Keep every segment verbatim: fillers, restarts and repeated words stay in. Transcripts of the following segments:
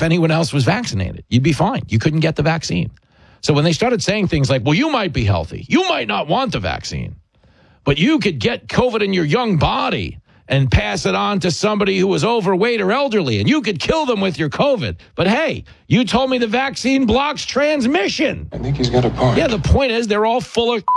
if anyone else was vaccinated. You'd be fine. You couldn't get the vaccine. So when they started saying things like, well, you might be healthy. You might not want the vaccine, but you could get COVID in your young body and pass it on to somebody who was overweight or elderly, and you could kill them with your COVID. But hey, you told me the vaccine blocks transmission. I think he's got a point. Yeah, the point is they're all full of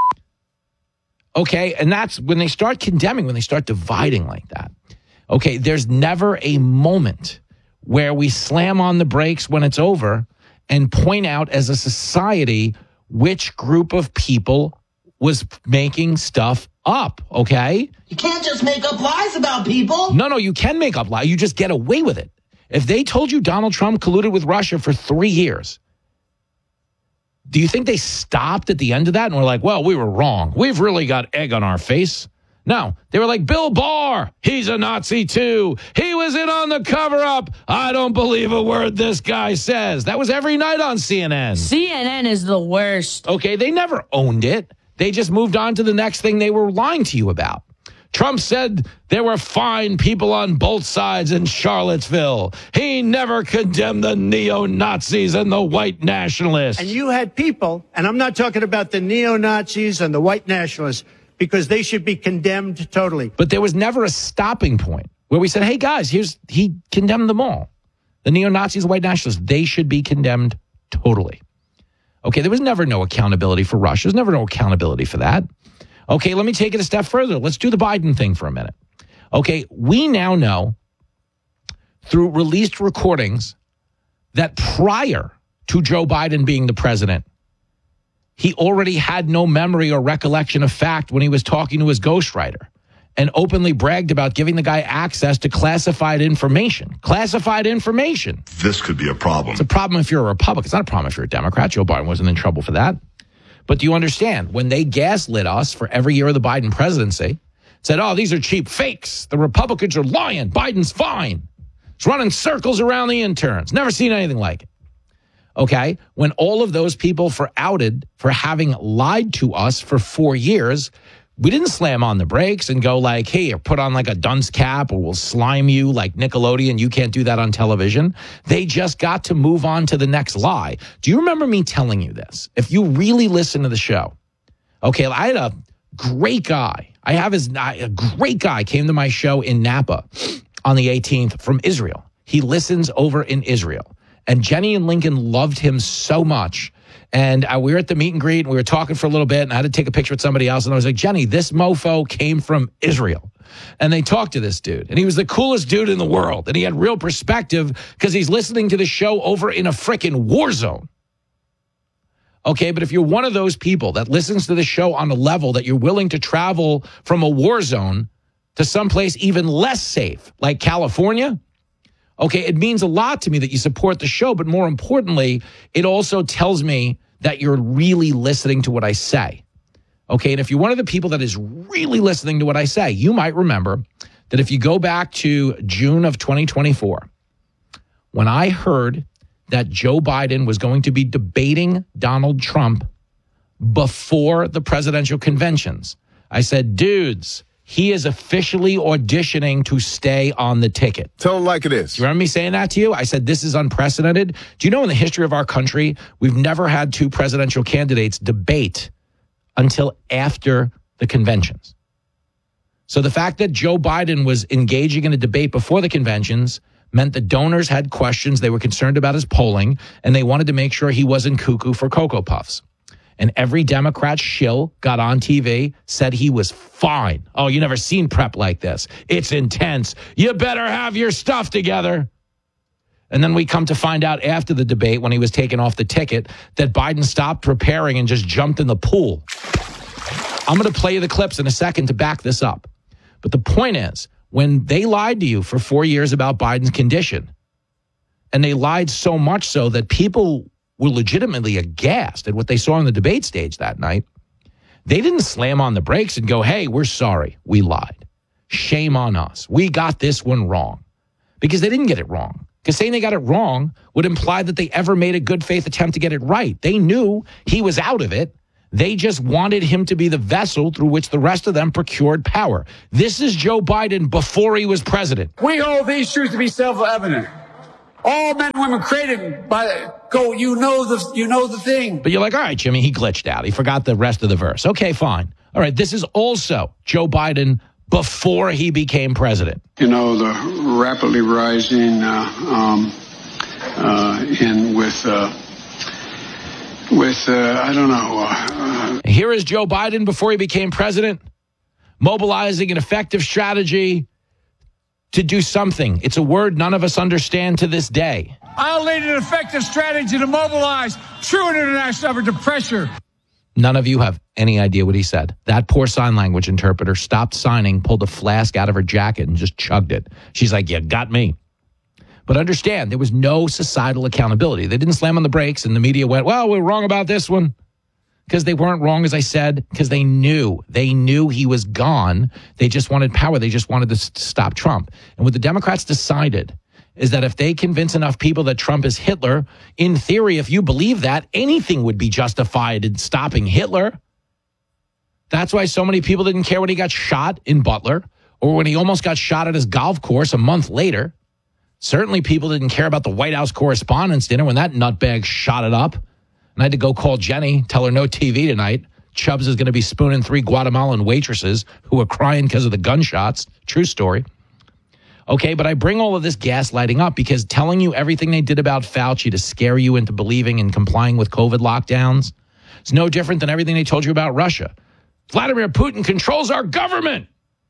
okay, and that's when they start condemning, when they start dividing like that. Okay, there's never a moment where we slam on the brakes when it's over and point out as a society which group of people was making stuff up, okay? You can't just make up lies about people. No, no, you can make up lies. You just get away with it. If they told you Donald Trump colluded with Russia for three years, do you think they stopped at the end of that and were like, well, we were wrong. We've really got egg on our face? No, they were like, Bill Barr, he's a Nazi too. He was in on the cover-up. I don't believe a word this guy says. That was every night on C N N. C N N is the worst. Okay, they never owned it. They just moved on to the next thing they were lying to you about. Trump said there were fine people on both sides in Charlottesville. He never condemned the neo-Nazis and the white nationalists. And you had people, and I'm not talking about the neo-Nazis and the white nationalists, because they should be condemned totally. But there was never a stopping point where we said, hey, guys, here's he condemned them all. The neo-Nazis, the white nationalists, they should be condemned totally. Okay, there was never no accountability for Russia. There's never no accountability for that. Okay, let me take it a step further. Let's do the Biden thing for a minute. Okay, we now know through released recordings that prior to Joe Biden being the president, he already had no memory or recollection of fact when he was talking to his ghostwriter and openly bragged about giving the guy access to classified information. Classified information. This could be a problem. It's a problem if you're a Republican. It's not a problem if you're a Democrat. Joe Biden wasn't in trouble for that. But do you understand? When they gaslit us for every year of the Biden presidency, said, oh, these are cheap fakes. The Republicans are lying. Biden's fine. He's running circles around the interns. Never seen anything like it. Okay? When all of those people for outed for having lied to us for four years, we didn't slam on the brakes and go like, hey, put on like a dunce cap or we'll slime you like Nickelodeon. You can't do that on television. They just got to move on to the next lie. Do you remember me telling you this? If you really listen to the show, okay, I had a great guy. I have his, a great guy came to my show in Napa on the eighteenth from Israel. He listens over in Israel. And Jenny and Lincoln loved him so much. And uh, we were at the meet and greet, and we were talking for a little bit, and I had to take a picture with somebody else. And I was like, Jenny, this mofo came from Israel. And they talked to this dude, and he was the coolest dude in the world. And he had real perspective because he's listening to the show over in a frickin' war zone. Okay, but if you're one of those people that listens to the show on a level that you're willing to travel from a war zone to someplace even less safe, like California, okay, it means a lot to me that you support the show, but more importantly, it also tells me that you're really listening to what I say. Okay, and if you're one of the people that is really listening to what I say, you might remember that if you go back to June of twenty twenty-four, when I heard that Joe Biden was going to be debating Donald Trump before the presidential conventions, I said, dudes, he is officially auditioning to stay on the ticket. Tell him like it is. You remember me saying that to you? I said, this is unprecedented. Do you know in the history of our country, we've never had two presidential candidates debate until after the conventions. So the fact that Joe Biden was engaging in a debate before the conventions meant the donors had questions. They were concerned about his polling, and they wanted to make sure he wasn't cuckoo for Cocoa Puffs. And every Democrat shill got on T V, said he was fine. Oh, you never seen prep like this. It's intense. You better have your stuff together. And then we come to find out after the debate, when he was taken off the ticket, that Biden stopped preparing and just jumped in the pool. I'm going to play you the clips in a second to back this up. But the point is, when they lied to you for four years about Biden's condition, and they lied so much so that people were legitimately aghast at what they saw on the debate stage that night, they didn't slam on the brakes and go, hey, we're sorry, we lied. Shame on us. We got this one wrong. Because they didn't get it wrong. Because saying they got it wrong would imply that they ever made a good faith attempt to get it right. They knew he was out of it. They just wanted him to be the vessel through which the rest of them procured power. This is Joe Biden before he was president. We hold these truths to be self-evident. All men and women created by go. You know the you know the thing. But you're like, all right, Jimmy, he glitched out. He forgot the rest of the verse. Okay, fine. All right, this is also Joe Biden before he became president. You know, the rapidly rising uh, um, uh, in with uh, with uh, I don't know. Uh, Here is Joe Biden before he became president, mobilizing an effective strategy to do something. It's a word none of us understand to this day. I'll lead an effective strategy to mobilize true international effort to pressure. None of you have any idea what he said. That poor sign language interpreter stopped signing, pulled a flask out of her jacket, and just chugged it. She's like, you got me. But understand, there was no societal accountability. They didn't slam on the brakes, and the media went, well, we're wrong about this one. Because they weren't wrong, as I said, because they knew. They knew he was gone. They just wanted power. They just wanted to s- stop Trump. And what the Democrats decided is that if they convince enough people that Trump is Hitler, in theory, if you believe that, anything would be justified in stopping Hitler. That's why so many people didn't care when he got shot in Butler or when he almost got shot at his golf course a month later. Certainly people didn't care about the White House Correspondents' Dinner when that nutbag shot it up. And I had to go call Jenny, tell her no T V tonight. Chubbs is going to be spooning three Guatemalan waitresses who were crying because of the gunshots. True story. Okay, but I bring all of this gaslighting up because telling you everything they did about Fauci to scare you into believing and complying with COVID lockdowns is no different than everything they told you about Russia. Vladimir Putin controls our government.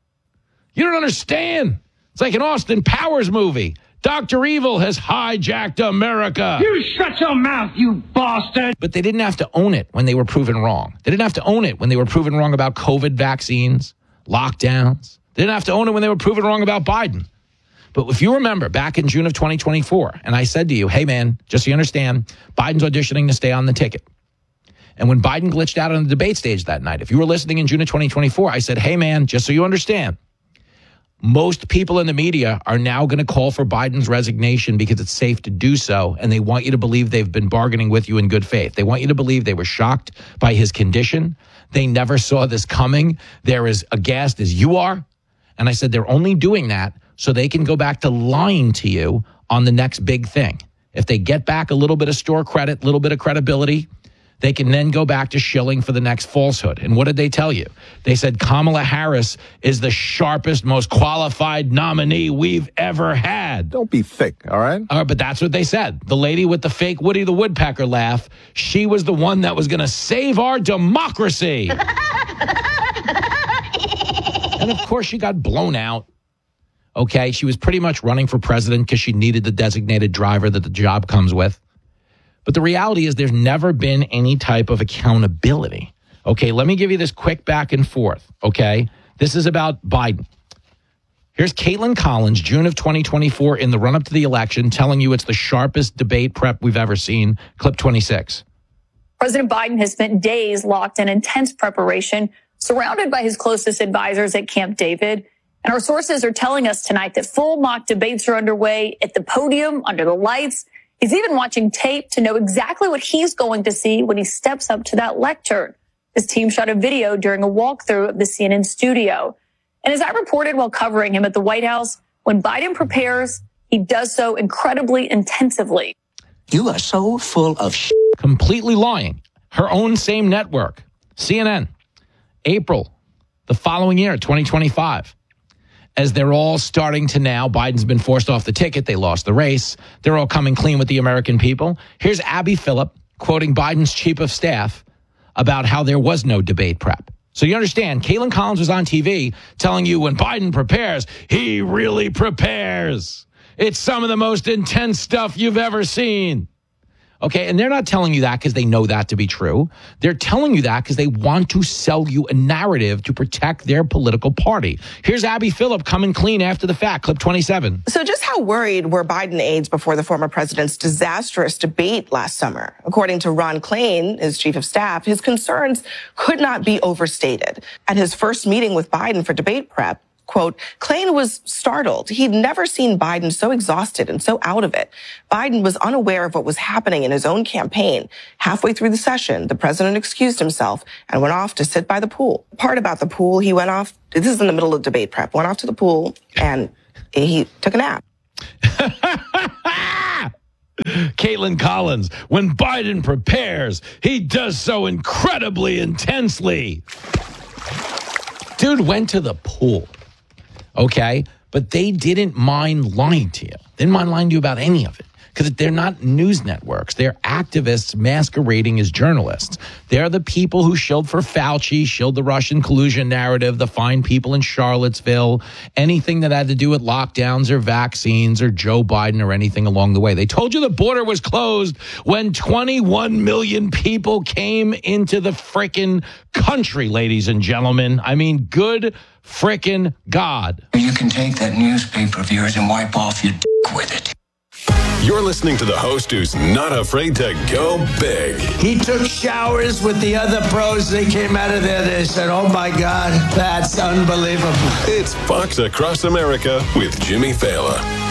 You don't understand. It's like an Austin Powers movie. Doctor Evil has hijacked America. You shut your mouth, you bastard. But they didn't have to own it when they were proven wrong. They didn't have to own it when they were proven wrong about COVID vaccines, lockdowns. They didn't have to own it when they were proven wrong about Biden. But if you remember back in June of twenty twenty-four, and I said to you, hey, man, just so you understand, Biden's auditioning to stay on the ticket. And when Biden glitched out on the debate stage that night, if you were listening in June of twenty twenty-four, I said, hey, man, just so you understand, most people in the media are now going to call for Biden's resignation because it's safe to do so. And they want you to believe they've been bargaining with you in good faith. They want you to believe they were shocked by his condition. They never saw this coming. They're as aghast as you are. And I said, they're only doing that so they can go back to lying to you on the next big thing. If they get back a little bit of store credit, a little bit of credibility, they can then go back to shilling for the next falsehood. And what did they tell you? They said Kamala Harris is the sharpest, most qualified nominee we've ever had. Don't be thick, all right? Uh, but that's what they said. The lady with the fake Woody the Woodpecker laugh, she was the one that was going to save our democracy. And of course, she got blown out. Okay, she was pretty much running for president because she needed the designated driver that the job comes with. But the reality is there's never been any type of accountability. Okay, let me give you this quick back and forth, okay? This is about Biden. Here's Caitlin Collins, June of twenty twenty-four, in the run-up to the election, telling you it's the sharpest debate prep we've ever seen. Clip twenty-six. President Biden has spent days locked in intense preparation, surrounded by his closest advisors at Camp David. And our sources are telling us tonight that full mock debates are underway at the podium, under the lights. He's even watching tape to know exactly what he's going to see when he steps up to that lectern. His team shot a video during a walkthrough of the C N N studio. And as I reported while covering him at the White House, when Biden prepares, he does so incredibly intensively. You are so full of shit. Completely lying. Her own same network, C N N, April, the following year, twenty twenty-five. As they're all starting to now, Biden's been forced off the ticket. They lost the race. They're all coming clean with the American people. Here's Abby Phillip quoting Biden's chief of staff about how there was no debate prep. So you understand, Caitlin Collins was on T V telling you when Biden prepares, he really prepares. It's some of the most intense stuff you've ever seen. Okay, and they're not telling you that because they know that to be true. They're telling you that because they want to sell you a narrative to protect their political party. Here's Abby Phillip coming clean after the fact. Clip twenty-seven. So just how worried were Biden aides before the former president's disastrous debate last summer? According to Ron Klain, his chief of staff, his concerns could not be overstated. At his first meeting with Biden for debate prep, quote, Klain was startled. He'd never seen Biden so exhausted and so out of it. Biden was unaware of what was happening in his own campaign. Halfway through the session, the president excused himself and went off to sit by the pool. The part about the pool, he went off, this is in the middle of debate prep, went off to the pool and he took a nap. Caitlin Collins, when Biden prepares, he does so incredibly intensely. Dude went to the pool, okay? But they didn't mind lying to you. They didn't mind lying to you about any of it. Because they're not news networks. They're activists masquerading as journalists. They're the people who shilled for Fauci, shilled the Russian collusion narrative, the fine people in Charlottesville, anything that had to do with lockdowns or vaccines or Joe Biden or anything along the way. They told you the border was closed when twenty-one million people came into the frickin' country, ladies and gentlemen. I mean, good frickin' God. You can take that newspaper of yours and wipe off your dick with it. You're listening to the host who's not afraid to go big. He took showers with the other pros. They came out of there. They said, oh, my God, that's unbelievable. It's Fox Across America with Jimmy Fallon.